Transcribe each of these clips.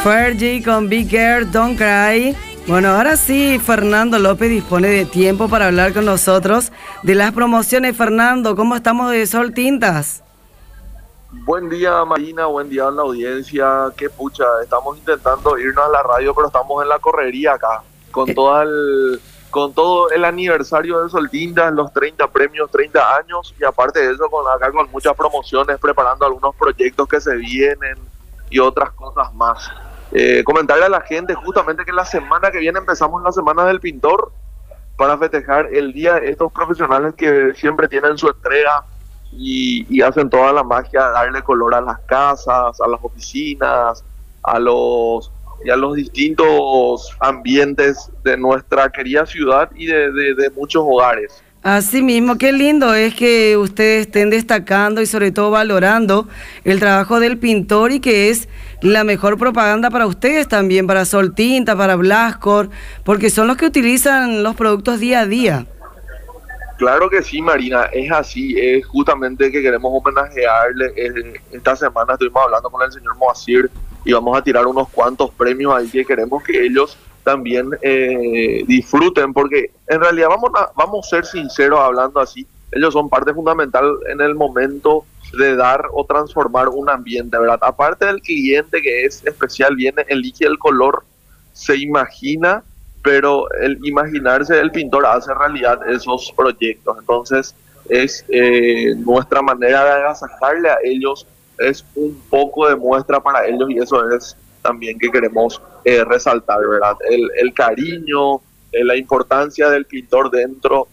Fergie con Be Care, Don't Cry. Bueno, ahora sí, Fernando López dispone de tiempo para hablar con nosotros de las promociones. Fernando, ¿cómo estamos de Sol Tintas? Buen día, Marina, buen día a la audiencia. Qué pucha, estamos intentando irnos a la radio, pero estamos en la correría acá, con todo el aniversario de Sol Tintas, los 30 premios, 30 años, y aparte de eso, con muchas promociones, preparando algunos proyectos que se vienen y otras cosas más. Comentarle a la gente justamente que la semana que viene empezamos la Semana del Pintor para festejar el día de estos profesionales que siempre tienen su entrega y hacen toda la magia, darle color a las casas, a las oficinas, a los distintos ambientes de nuestra querida ciudad y de muchos hogares. Así mismo, qué lindo es que ustedes estén destacando y sobre todo valorando el trabajo del pintor, y que es la mejor propaganda para ustedes también, para Sol Tinta, para Blascor, porque son los que utilizan los productos día a día. Claro que sí, Marina, es así, es justamente que queremos homenajearle. Esta semana estuvimos hablando con el señor Moacir y vamos a tirar unos cuantos premios ahí que queremos que ellos también disfruten, porque en realidad vamos a ser sinceros hablando así, ellos son parte fundamental en el momento de dar o transformar un ambiente, ¿verdad? Aparte del cliente que es especial, viene, elige el color, se imagina, pero el imaginarse el pintor hace realidad esos proyectos. Entonces es nuestra manera de agasajarle a ellos, es un poco de muestra para ellos, y eso es también que queremos resaltar, ¿verdad? El cariño, la importancia del pintor dentro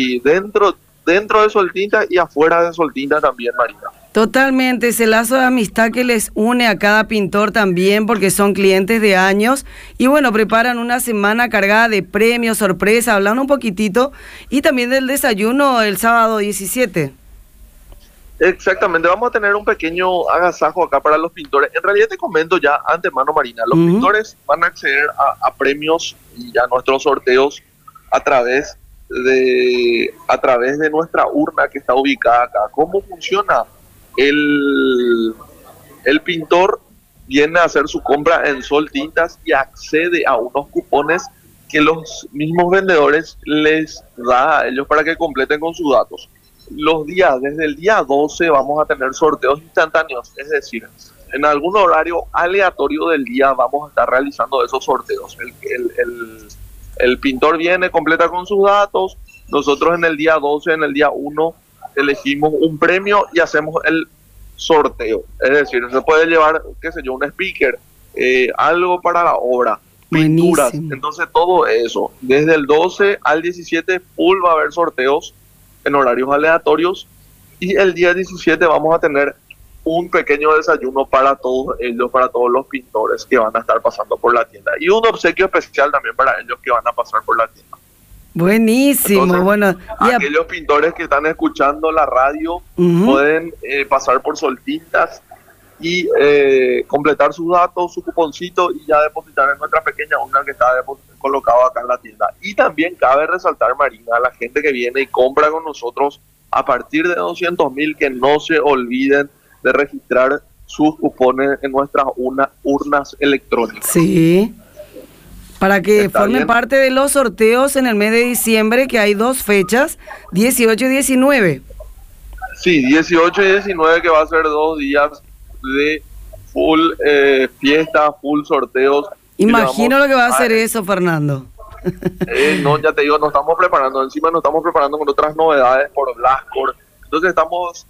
de Sol Tinta y afuera de Sol Tinta también, Marina. Totalmente, ese lazo de amistad que les une a cada pintor también, porque son clientes de años, y bueno, preparan una semana cargada de premios, sorpresa, hablando un poquitito, y también del desayuno el sábado 17. Exactamente, vamos a tener un pequeño agasajo acá para los pintores. En realidad te comento ya antemano, Marina, los pintores van a acceder a premios y a nuestros sorteos a través de nuestra urna que está ubicada acá. ¿Cómo funciona? El pintor viene a hacer su compra en Sol Tintas y accede a unos cupones que los mismos vendedores les da a ellos para que completen con sus datos. Desde el día 12 vamos a tener sorteos instantáneos, es decir, en algún horario aleatorio del día vamos a estar realizando esos sorteos. El pintor viene, completa con sus datos, nosotros en el día 12, en el día 1, elegimos un premio y hacemos el sorteo. Es decir, se puede llevar, qué sé yo, un speaker, algo para la obra, pinturas. Buenísimo. Entonces todo eso, desde el 12 al 17 full va a haber sorteos en horarios aleatorios, y el día 17 vamos a tener un pequeño desayuno para todos ellos, para todos los pintores que van a estar pasando por la tienda, y un obsequio especial también para ellos que van a pasar por la tienda. Buenísimo. Entonces, bueno, aquellos pintores que están escuchando la radio pueden pasar por Sol Tintas y completar sus datos, su cuponcito, y ya depositar en nuestra pequeña urna que está colocado acá en la tienda. Y también cabe resaltar, Marina, a la gente que viene y compra con nosotros a partir de 200.000, que no se olviden de registrar sus cupones en nuestras urnas electrónicas. Sí, para que formen parte de los sorteos en el mes de diciembre, que hay 2 fechas, 18 y 19. Sí, 18 y 19, que va a ser 2 días de full fiesta, full sorteos. Imagino lo que va a hacer eso, Fernando. No, ya te digo, nos estamos preparando. Encima nos estamos preparando con otras novedades por Blascor. Entonces estamos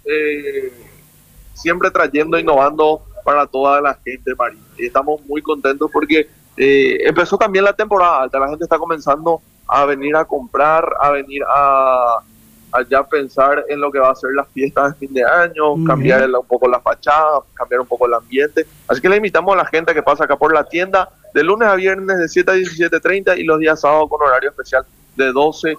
siempre trayendo, innovando para toda la gente, Marina. Y estamos muy contentos porque empezó también la temporada alta. La gente está comenzando a venir a comprar, a venir a ya pensar en lo que va a ser las fiestas de fin de año, cambiar un poco la fachada, cambiar un poco el ambiente. Así que le invitamos a la gente que pasa acá por la tienda de lunes a viernes de 7 a 17:30, y los días sábados con horario especial de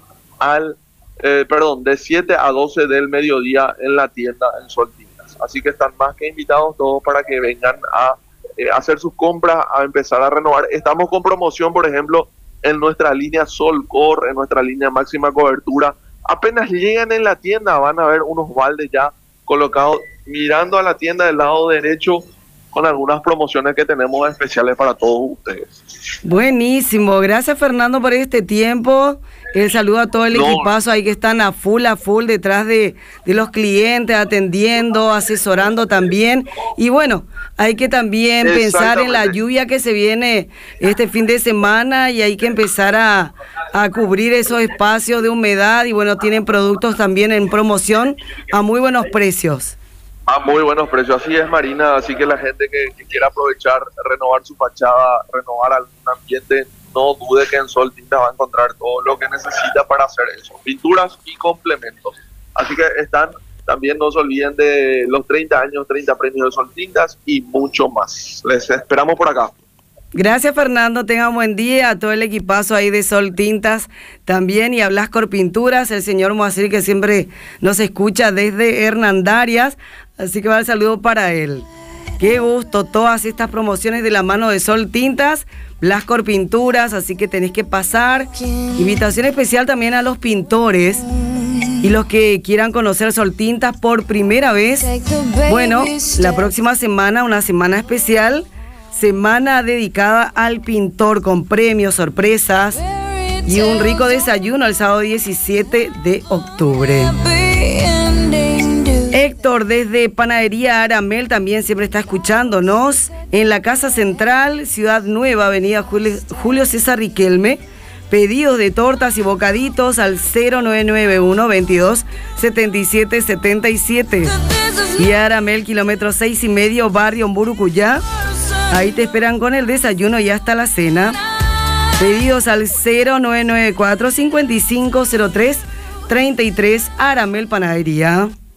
7 a 12 del mediodía en la tienda en Sol Tintas. Así que están más que invitados todos para que vengan a hacer sus compras, a empezar a renovar. Estamos con promoción, por ejemplo, en nuestra línea Solcor, en nuestra línea máxima cobertura. Apenas llegan en la tienda van a ver unos baldes ya colocados mirando a la tienda del lado derecho. con algunas promociones que tenemos especiales para todos ustedes. Buenísimo, gracias Fernando por este tiempo. El saludo a todo el equipazo ahí que están a full detrás de los clientes, atendiendo, asesorando también. Y bueno, hay que también pensar en la lluvia que se viene este fin de semana y hay que empezar a cubrir esos espacios de humedad. Y bueno, tienen productos también en promoción a muy buenos precios. A muy buenos precios, así es, Marina. Así que la gente que quiera aprovechar, renovar su fachada, renovar algún ambiente, no dude que en Sol Tintas va a encontrar todo lo que necesita para hacer eso, pinturas y complementos. Así que también no se olviden de los 30 años, 30 premios de Sol Tintas y mucho más. Les esperamos por acá. Gracias Fernando, tenga un buen día, a todo el equipazo ahí de Sol Tintas también, y a Blascor Pinturas, el señor Moacir que siempre nos escucha desde Hernandarias, así que va el saludo para él. Qué gusto, todas estas promociones de la mano de Sol Tintas, Blascor Pinturas, así que tenés que pasar. Invitación especial también a los pintores y los que quieran conocer Sol Tintas por primera vez. Bueno, la próxima semana, una semana especial, semana dedicada al pintor con premios, sorpresas y un rico desayuno el sábado 17 de octubre. Héctor desde Panadería Aramel también siempre está escuchándonos en la Casa Central, Ciudad Nueva, Avenida Julio César Riquelme. Pedidos de tortas y bocaditos al 0991 22 77 77. Y Aramel, kilómetro 6,5, barrio Mburucuyá. Ahí te esperan con el desayuno y hasta la cena. Pedidos al 0994 5503 33, Aramel Panadería.